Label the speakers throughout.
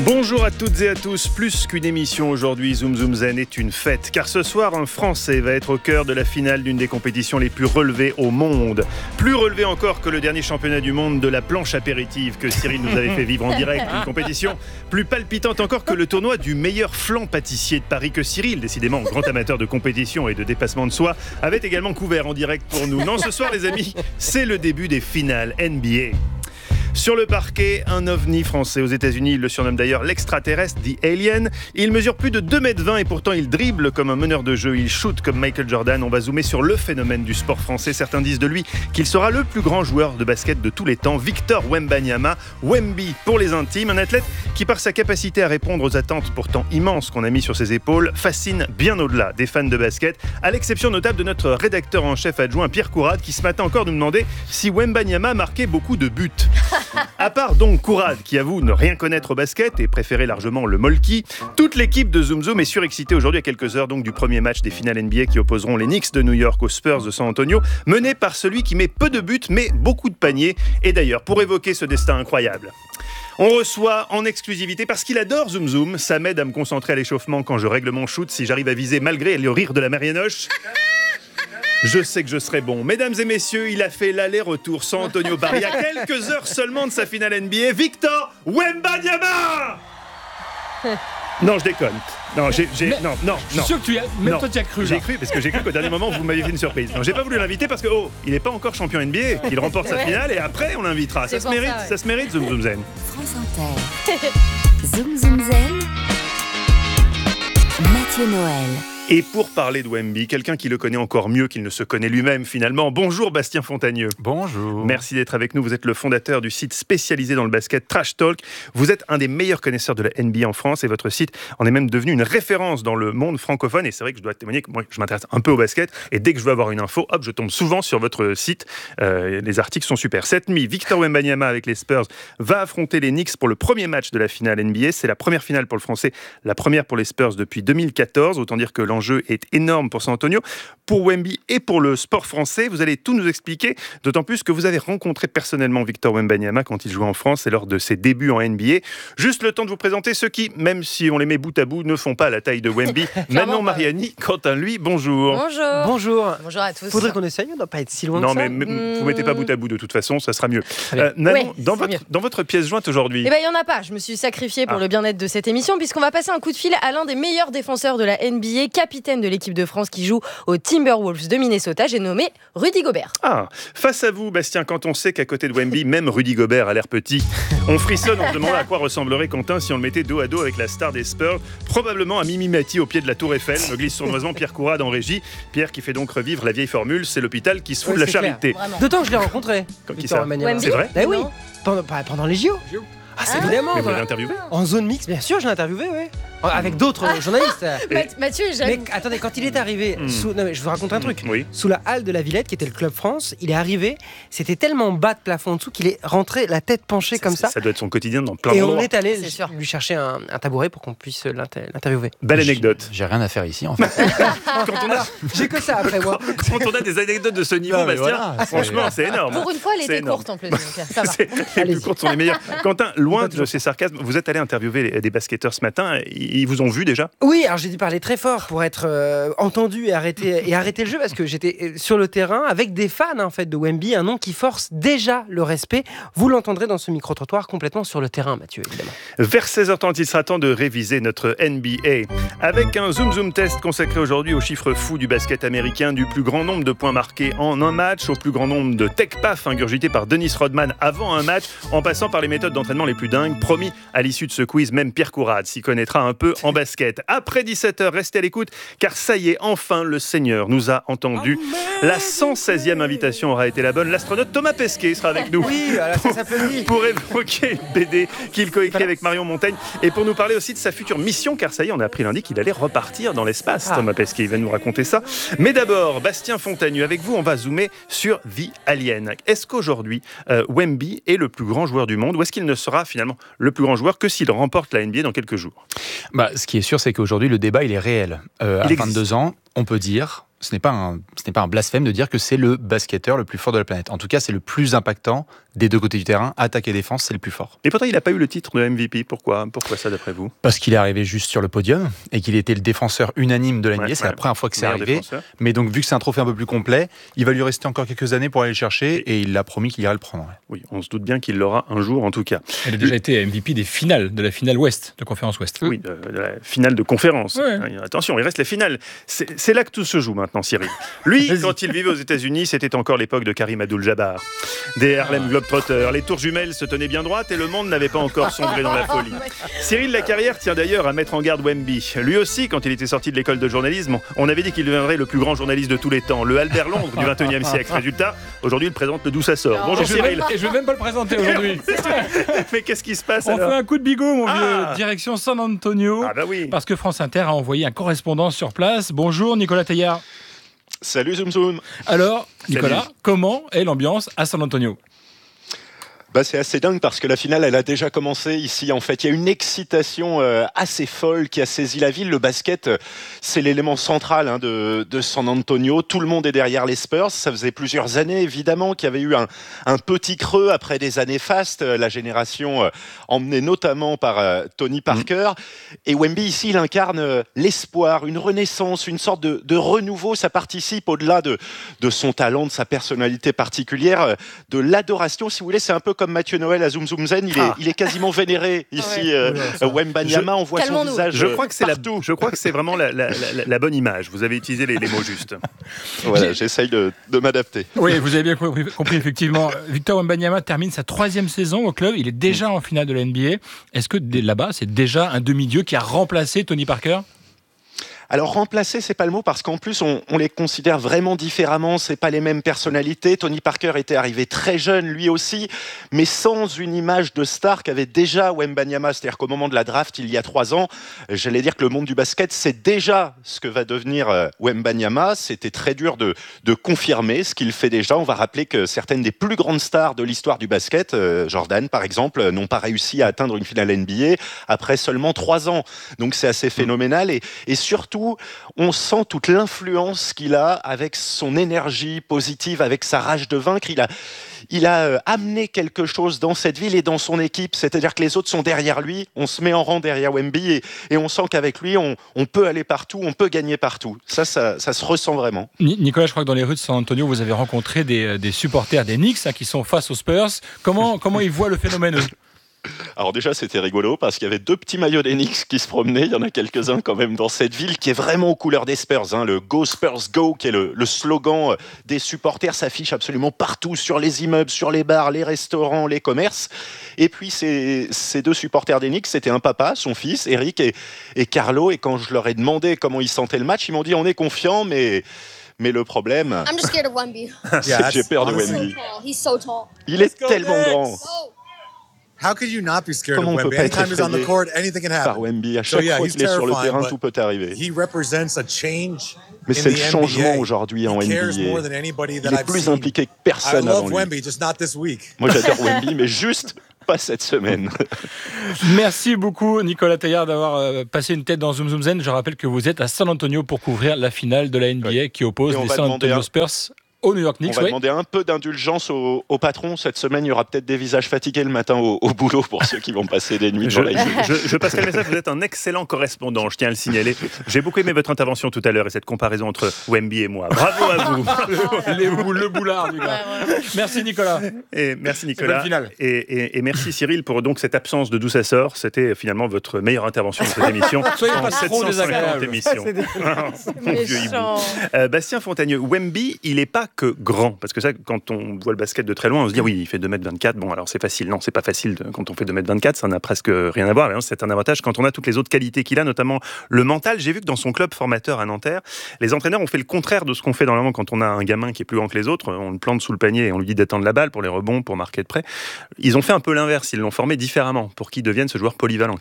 Speaker 1: Bonjour à toutes et à tous. Plus qu'une émission aujourd'hui, Zoom Zoom Zen est une fête. Car ce soir, un Français va être au cœur de la finale d'une des compétitions les plus relevées au monde. Plus relevé encore que le dernier championnat du monde de la planche apéritive que Cyril nous avait fait vivre en direct. Une compétition plus palpitante encore que le tournoi du meilleur flan pâtissier de Paris que Cyril, décidément grand amateur de compétition et de dépassement de soi, avait également couvert en direct pour nous. Non, ce soir les amis, c'est le début des finales NBA. Sur le parquet, un ovni français aux États-Unis, il le surnomme d'ailleurs l'extraterrestre, The Alien. Il mesure plus de 2,20 m et pourtant il dribble comme un meneur de jeu, il shoot comme Michael Jordan. On va zoomer sur le phénomène du sport français. Certains disent de lui qu'il sera le plus grand joueur de basket de tous les temps, Victor Wembanyama, Wemby pour les intimes, un athlète qui par sa capacité à répondre aux attentes pourtant immenses qu'on a mis sur ses épaules, fascine bien au-delà des fans de basket, à l'exception notable de notre rédacteur en chef adjoint Pierre Courade qui ce matin encore nous demandait si Wembanyama marquait beaucoup de buts. À part donc Courade, qui avoue ne rien connaître au basket et préférer largement le molki, toute l'équipe de Zoom Zoom est surexcitée aujourd'hui à quelques heures donc du premier match des finales NBA qui opposeront les Knicks de New York aux Spurs de San Antonio, mené par celui qui met peu de buts mais beaucoup de paniers. Et d'ailleurs, pour évoquer ce destin incroyable, on reçoit en exclusivité, parce qu'il adore Zoom Zoom, ça m'aide à me concentrer à l'échauffement quand je règle mon shoot, si j'arrive à viser malgré le rire de la Marianoche. Je sais que je serai bon. Mesdames et messieurs, il a fait l'aller-retour San Antonio Paris il y a quelques heures seulement de sa finale NBA. Victor Wembanyama. Non, je déconne. Non,
Speaker 2: Je suis sûr que toi tu as cru.
Speaker 1: J'ai cru, parce que j'ai cru qu'au dernier moment vous m'aviez fait une surprise. Non, j'ai pas voulu l'inviter parce que il n'est pas encore champion NBA. Il remporte sa finale et après on l'invitera. Ça se mérite, Zoom Zoom Zen.
Speaker 3: France Inter. Zoom Zoom Zen. Mathieu Noël.
Speaker 1: Et pour parler de Wemby, quelqu'un qui le connaît encore mieux qu'il ne se connaît lui-même finalement. Bonjour Bastien Fontagneux.
Speaker 4: Bonjour.
Speaker 1: Merci d'être avec nous. Vous êtes le fondateur du site spécialisé dans le basket Trash Talk. Vous êtes un des meilleurs connaisseurs de la NBA en France et votre site en est même devenu une référence dans le monde francophone. Et c'est vrai que je dois témoigner que moi je m'intéresse un peu au basket et dès que je veux avoir une info, je tombe souvent sur votre site. Les articles sont super. Cette nuit, Victor Wembanyama avec les Spurs va affronter les Knicks pour le premier match de la finale NBA. C'est la première finale pour le Français, la première pour les Spurs depuis 2014. Autant dire que l'enjeu est énorme pour San Antonio, pour Wemby et pour le sport français. Vous allez tout nous expliquer, d'autant plus que vous avez rencontré personnellement Victor Wembanyama quand il jouait en France et lors de ses débuts en NBA. Juste le temps de vous présenter ceux qui, même si on les met bout à bout, ne font pas la taille de Wemby. Manon Mariani, quant à lui, bonjour.
Speaker 5: Bonjour.
Speaker 6: Bonjour à tous.
Speaker 5: Faudrait qu'on essaye, on ne doit pas être si loin
Speaker 1: non,
Speaker 5: que ça.
Speaker 1: mais vous mettez pas bout à bout de toute façon, ça sera mieux.
Speaker 6: Oui,
Speaker 1: Manon, dans votre pièce jointe aujourd'hui.
Speaker 6: Eh ben, il n'y en a pas. Je me suis sacrifiée pour le bien-être de cette émission puisqu'on va passer un coup de fil à l'un des meilleurs défenseurs de la NBA, capitaine de l'équipe de France qui joue aux Timberwolves de Minnesota. J'ai nommé Rudy Gobert.
Speaker 1: Face à vous, Bastien, quand on sait qu'à côté de Wemby, même Rudy Gobert a l'air petit, on frissonne en se demandant à quoi ressemblerait Quentin si on le mettait dos à dos avec la star des Spurs, probablement à Mimi Mati au pied de la Tour Eiffel, me glisse sournoisement Pierre Courade en régie. Pierre qui fait donc revivre la vieille formule, c'est l'hôpital qui se fout de la charité.
Speaker 5: D'autant que je l'ai rencontré.
Speaker 1: Comme qui ça ?
Speaker 5: Wembanyama.
Speaker 1: C'est vrai ?
Speaker 5: Ben oui, pendant les JO. C'est évidemment.
Speaker 1: Mais vous l'avez interviewé ?
Speaker 5: En zone mixte, bien sûr, je l'ai interviewé, oui. Avec d'autres journalistes.
Speaker 6: Mathieu,
Speaker 5: Mais attendez, quand il est arrivé, non, mais je vous raconte un truc.
Speaker 1: Oui.
Speaker 5: Sous la halle de la Villette, qui était le Club France, il est arrivé, c'était tellement bas de plafond en dessous qu'il est rentré la tête penchée comme ça.
Speaker 1: Ça doit être son quotidien dans plein
Speaker 5: Et
Speaker 1: d'endroits.
Speaker 5: on est allé lui chercher un tabouret pour qu'on puisse l'interviewer.
Speaker 1: Belle anecdote.
Speaker 4: J'ai rien à faire ici en fait.
Speaker 5: J'ai que ça après moi.
Speaker 1: Quand on a des anecdotes de ce niveau,
Speaker 4: Non, mais
Speaker 1: Bastien,
Speaker 4: voilà,
Speaker 1: franchement, c'est énorme.
Speaker 6: Pour une fois, elle
Speaker 1: C'est
Speaker 6: était
Speaker 1: énorme.
Speaker 6: courte en plus. Donc, ça va.
Speaker 1: Les plus courtes sont les meilleures. Quentin, loin de ces sarcasmes, vous êtes allé interviewer des basketteurs ce matin. Ils vous ont vu déjà ?
Speaker 5: Oui, alors j'ai dû parler très fort pour être entendu et arrêter le jeu parce que j'étais sur le terrain avec des fans en fait de Wemby, un nom qui force déjà le respect. Vous l'entendrez dans ce micro-trottoir complètement sur le terrain, Mathieu, évidemment.
Speaker 1: Vers 16h30, il sera temps de réviser notre NBA avec un Zoom Zoom test consacré aujourd'hui aux chiffres fous du basket américain, du plus grand nombre de points marqués en un match au plus grand nombre de tech-paf ingurgités par Dennis Rodman avant un match, en passant par les méthodes d'entraînement les plus dingues. Promis, à l'issue de ce quiz, même Pierre Courade s'y connaîtra un peu en basket. Après 17h, restez à l'écoute, car ça y est, enfin, le Seigneur nous a entendus. La 116e invitation aura été la bonne. L'astronaute Thomas Pesquet sera avec nous.
Speaker 5: Oui, alors ça s'applaudit.
Speaker 1: Pour évoquer une BD qu'il coécrit avec Marion Montaigne et pour nous parler aussi de sa future mission, car ça y est, on a appris lundi qu'il allait repartir dans l'espace. Thomas Pesquet, il va nous raconter ça. Mais d'abord, Bastien Fontagneux, avec vous, on va zoomer sur The Alien. Est-ce qu'aujourd'hui, Wemby est le plus grand joueur du monde, ou est-ce qu'il ne sera finalement le plus grand joueur que s'il remporte la NBA dans quelques jours ?
Speaker 4: Ce qui est sûr, c'est qu'aujourd'hui, le débat, il est réel. À 22 ans, on peut dire, ce n'est pas un blasphème de dire que c'est le basketteur le plus fort de la planète. En tout cas, c'est le plus impactant des deux côtés du terrain, attaque et défense, c'est le plus fort.
Speaker 1: Et pourtant, il n'a pas eu le titre de MVP. Pourquoi ça, d'après vous ?
Speaker 4: Parce qu'il est arrivé juste sur le podium et qu'il était le défenseur unanime de la NBA. C'est la première fois que c'est arrivé. Défenseur. Mais donc, vu que c'est un trophée un peu plus complet, il va lui rester encore quelques années pour aller le chercher et il a promis qu'il irait le prendre.
Speaker 1: Oui, on se doute bien qu'il l'aura un jour, en tout cas.
Speaker 2: Elle a déjà été MVP des finales, de la finale Ouest, de conférence Ouest.
Speaker 1: Oui, de la finale de conférence. Ouais. Attention, il reste les finales. C'est là que tout se joue maintenant, Cyril. Lui, quand il vivait aux États-Unis, c'était encore l'époque de Karim Abdul-Jabbar. Des Harlem Globetrotters, les tours jumelles se tenaient bien droites et le monde n'avait pas encore sombré dans la folie. Cyril Lacarrière tient d'ailleurs à mettre en garde Wemby. Lui aussi, quand il était sorti de l'école de journalisme, on avait dit qu'il deviendrait le plus grand journaliste de tous les temps, le Albert Londres du XXIe siècle. Résultat, aujourd'hui, il présente le D'où ça sort. Bonjour Cyril.
Speaker 2: Et je vais même pas le présenter aujourd'hui.
Speaker 1: Mais qu'est-ce qui se passe
Speaker 2: alors ?
Speaker 1: On
Speaker 2: fait un coup de bigot, mon vieux. Direction San Antonio.
Speaker 1: Ah bah oui.
Speaker 2: Parce que France Inter a envoyé un correspondant sur place. Bonjour Nicolas Teilhard.
Speaker 7: Salut Zoom Zoom.
Speaker 2: Alors, Nicolas, comment est l'ambiance à San Antonio ?
Speaker 7: C'est assez dingue parce que la finale, elle a déjà commencé ici. En fait, il y a une excitation assez folle qui a saisi la ville. Le basket, c'est l'élément central de San Antonio. Tout le monde est derrière les Spurs. Ça faisait plusieurs années, évidemment, qu'il y avait eu un petit creux après des années fastes. La génération emmenée notamment par Tony Parker. Et Wemby, ici, il incarne l'espoir, une renaissance, une sorte de renouveau. Ça participe au-delà de son talent, de sa personnalité particulière, de l'adoration, si vous voulez. C'est un peu comme Mathieu Noël à Zoom Zoom Zen, il est quasiment vénéré ici. Wembanyama, on voit son visage.
Speaker 1: Je crois que c'est vraiment la bonne image. Vous avez utilisé les mots justes.
Speaker 7: Voilà, j'essaye de m'adapter.
Speaker 2: Oui, vous avez bien compris effectivement. Victor Wembanyama termine sa 3e saison au club. Il est déjà en finale de la NBA. Est-ce que là-bas, c'est déjà un demi-dieu qui a remplacé Tony Parker ?
Speaker 7: Alors remplacer, c'est pas le mot parce qu'en plus on les considère vraiment différemment. C'est pas les mêmes personnalités. Tony Parker était arrivé très jeune lui aussi, mais sans une image de star qu'avait déjà Wembanyama. C'est-à-dire qu'au moment de la draft il y a 3 ans, j'allais dire que le monde du basket c'est déjà ce que va devenir Wembanyama. C'était très dur de confirmer ce qu'il fait déjà. On va rappeler que certaines des plus grandes stars de l'histoire du basket, Jordan par exemple, n'ont pas réussi à atteindre une finale NBA après seulement 3 ans. Donc c'est assez phénoménal et surtout on sent toute l'influence qu'il a avec son énergie positive, avec sa rage de vaincre. Il a amené quelque chose dans cette ville et dans son équipe, c'est-à-dire que les autres sont derrière lui, on se met en rang derrière Wemby et on sent qu'avec lui, on peut aller partout, on peut gagner partout. Ça se ressent vraiment.
Speaker 2: Nicolas, je crois que dans les rues de San Antonio, vous avez rencontré des supporters des Knicks qui sont face aux Spurs. Comment ils voient le phénomène, eux ?
Speaker 7: Alors déjà, c'était rigolo parce qu'il y avait 2 petits maillots des Knicks qui se promenaient. Il y en a quelques-uns quand même dans cette ville qui est vraiment aux couleurs des Spurs. Le Go Spurs Go, qui est le slogan des supporters, s'affiche absolument partout, sur les immeubles, sur les bars, les restaurants, les commerces. Et puis ces 2 supporters des Knicks, c'était un papa, son fils, Eric et Carlo. Et quand je leur ai demandé comment ils sentaient le match, ils m'ont dit on est confiants, mais le problème...
Speaker 8: I'm just scared of Wemby.
Speaker 7: J'ai peur de Wemby.
Speaker 8: He's so tall.
Speaker 7: Il est tellement grand.
Speaker 9: How could you not be scared
Speaker 7: Comment
Speaker 9: of Wemby? Anytime he's on the court, anything can happen.
Speaker 7: Par Wemby, à chaque fois qu'il est sur le terrain, tout peut arriver.
Speaker 9: He represents a change.
Speaker 7: Mais c'est le changement aujourd'hui en NBA. Il est plus impliqué que personne avant lui.
Speaker 9: Wemby, just not this week.
Speaker 7: Moi, j'adore Wemby, mais juste pas cette semaine.
Speaker 2: Merci beaucoup, Nicolas Teilhard, d'avoir passé une tête dans Zoom Zoom Zen. Je rappelle que vous êtes à San Antonio pour couvrir la finale de la NBA qui oppose les San Antonio Spurs au New York Knicks.
Speaker 7: On va demander un peu d'indulgence au patron. Cette semaine, il y aura peut-être des visages fatigués le matin au boulot pour ceux qui vont passer des nuits dans la nuit.
Speaker 1: Je passerai le message, vous êtes un excellent correspondant, je tiens à le signaler. J'ai beaucoup aimé votre intervention tout à l'heure et cette comparaison entre Wemby et moi. Bravo à vous.
Speaker 2: Le boulard du gars. Ouais. Merci Nicolas.
Speaker 1: Et merci Nicolas.
Speaker 2: Bonne finale.
Speaker 1: Et merci Cyril pour donc cette absence de D'où ça sort. C'était finalement votre meilleure intervention de cette émission.
Speaker 2: Soyez pas trop désagréable.
Speaker 1: Émissions. Mon vieux hibou. Bastien Fontagneux, Wemby, il n'est pas que grand, parce que ça, quand on voit le basket de très loin, on se dit oui, il fait 2m24, bon alors c'est facile. Non, c'est pas facile quand on fait 2m24, ça n'a presque rien à voir, mais c'est un avantage quand on a toutes les autres qualités qu'il a, notamment le mental. J'ai vu que dans son club formateur à Nanterre, les entraîneurs ont fait le contraire de ce qu'on fait normalement quand on a un gamin qui est plus grand que les autres, on le plante sous le panier et on lui dit d'attendre la balle pour les rebonds, pour marquer de près. Ils ont fait un peu l'inverse, ils l'ont formé différemment pour qu'il devienne ce joueur polyvalent qu'il est.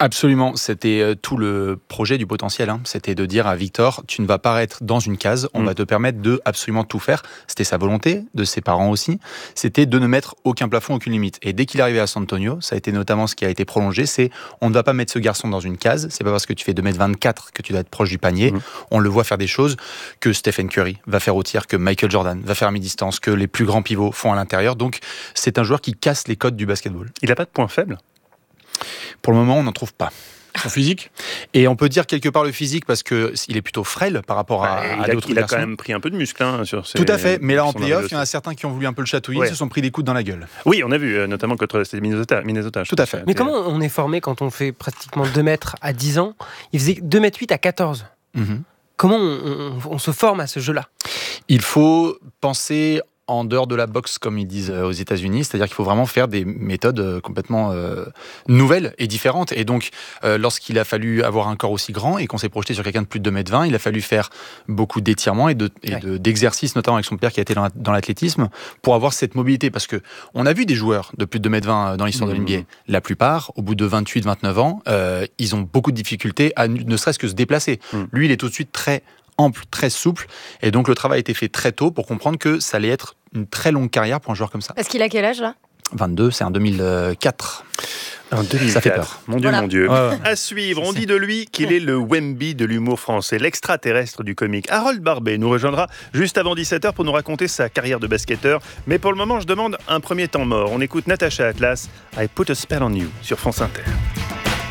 Speaker 4: Absolument, c'était tout le projet du potentiel. C'était de dire à Victor, tu ne vas pas être dans une case, on va te permettre de absolument tout faire. C'était sa volonté, de ses parents aussi. C'était de ne mettre aucun plafond, aucune limite. Et dès qu'il est arrivé à San Antonio, ça a été notamment ce qui a été prolongé, c'est on ne va pas mettre ce garçon dans une case. C'est pas parce que tu fais 2m24 que tu dois être proche du panier. On le voit faire des choses que Stephen Curry va faire au tir, que Michael Jordan va faire à mi-distance, que les plus grands pivots font à l'intérieur. Donc c'est un joueur qui casse les codes du basketball.
Speaker 1: Il n'a pas de point faible ?
Speaker 4: Pour le moment, on n'en trouve pas.
Speaker 2: Son physique ?
Speaker 4: Et on peut dire quelque part le physique parce qu'il est plutôt frêle par rapport à d'autres garçons.
Speaker 1: Il a quand même pris un peu de muscle sur ses...
Speaker 4: Tout à fait, mais là en play-off, il y en a certains qui ont voulu un peu le chatouiller, se sont pris des coups dans la gueule.
Speaker 1: Oui, on a vu, notamment contre Minnesota.
Speaker 4: Tout à fait.
Speaker 5: Mais comment on est formé quand on fait pratiquement 2 mètres à 10 ans ? Il faisait 2m8 à 14. Comment on se forme à ce jeu-là ?
Speaker 4: Il faut penser en dehors de la boxe, comme ils disent aux États-Unis, c'est-à-dire qu'il faut vraiment faire des méthodes complètement nouvelles et différentes. Et donc, lorsqu'il a fallu avoir un corps aussi grand et qu'on s'est projeté sur quelqu'un de plus de 2m20, il a fallu faire beaucoup d'étirements et d'exercices, notamment avec son père qui a été dans l'athlétisme, pour avoir cette mobilité. Parce que on a vu des joueurs de plus de 2m20 dans l'histoire de l'NBA. La plupart, au bout de 28-29 ans, ils ont beaucoup de difficultés à ne serait-ce que se déplacer. Lui, il est tout de suite très ample, très souple, et donc le travail a été fait très tôt pour comprendre que ça allait être une très longue carrière pour un joueur comme ça.
Speaker 6: Parce qu'il a quel âge là ?
Speaker 4: 22, c'est en 2004.
Speaker 1: En 2004.
Speaker 4: Ça fait peur.
Speaker 1: Mon Dieu, mon Dieu.
Speaker 4: Ouais.
Speaker 1: À suivre, on dit de lui qu'il est le Wemby de l'humour français, l'extraterrestre du comique. Harold Barbet nous rejoindra juste avant 17h pour nous raconter sa carrière de basketteur. Mais pour le moment, je demande un premier temps mort. On écoute Natacha Atlas, I Put a Spell on You sur France Inter.